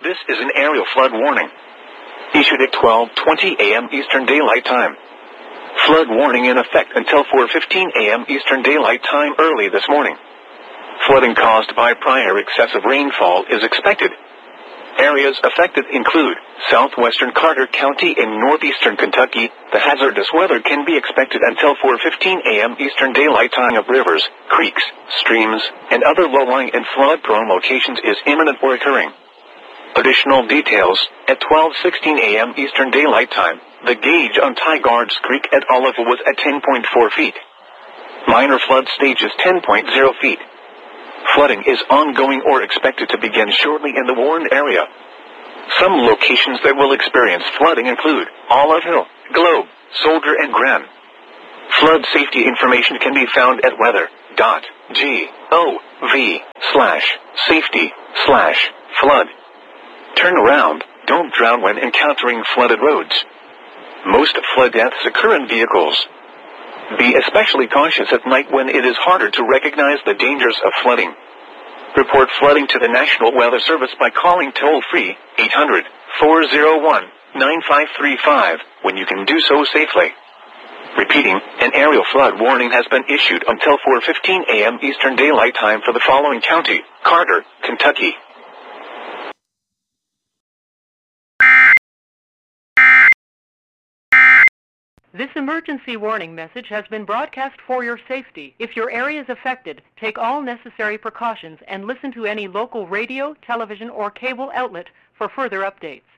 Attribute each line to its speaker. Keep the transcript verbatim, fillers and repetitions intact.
Speaker 1: This is an aerial flood warning. Issued at twelve twenty a m Eastern Daylight Time. Flood warning in effect until four fifteen a m Eastern Daylight Time early this morning. Flooding caused by prior excessive rainfall is expected. Areas affected include southwestern Carter County in northeastern Kentucky. The hazardous weather can be expected until four fifteen a m Eastern Daylight Time of rivers, creeks, streams, and other low-lying and flood-prone locations is imminent or occurring. Additional details, at twelve sixteen a m Eastern Daylight Time, the gauge on Tygards Creek at Olive was at ten point four feet. Minor flood stage is ten point zero feet. Flooding is ongoing or expected to begin shortly in the warned area. Some locations that will experience flooding include Olive Hill, Globe, Soldier, and Gran. Flood safety information can be found at weather dot gov slash safety slash flood. Turn around, don't drown when encountering flooded roads. Most flood deaths occur in vehicles. Be especially cautious at night when it is harder to recognize the dangers of flooding. Report flooding to the National Weather Service by calling toll-free eight hundred, four oh one, nine five three five when you can do so safely. Repeating, an aerial flood warning has been issued until four fifteen a m Eastern Daylight Time for the following county: Carter, Kentucky.
Speaker 2: This emergency warning message has been broadcast for your safety. If your area is affected, take all necessary precautions and listen to any local radio, television, or cable outlet for further updates.